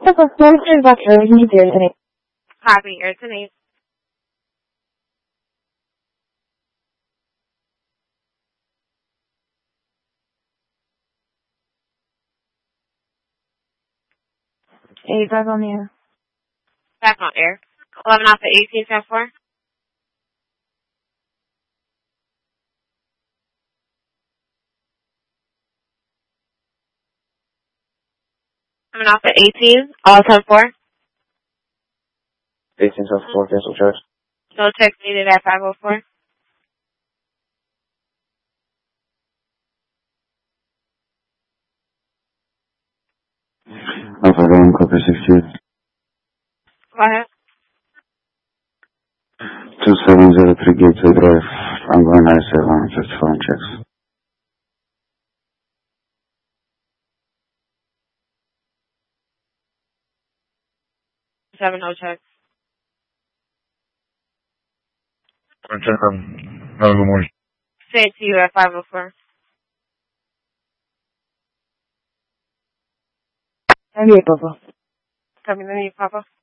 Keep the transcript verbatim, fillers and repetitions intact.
The performance of Arizona today. Copy, Arizona. Hey, back on the air. Back on air. eleven off the eighteen, ten four. Coming off the eighteen, all ten four. eighteen, ten four, cancel charge. No text needed at five oh four. Alpha One, copy sixteen. Go ahead. two seven zero three Gateway Drive. I'm going I seven, just phone checks. Seven, no checks. Check on. Have a good morning. Say it to you at five oh four. Maybe a Papa. Coming to me, Papa.